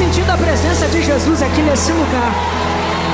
sentindo a presença de Jesus aqui nesse lugar.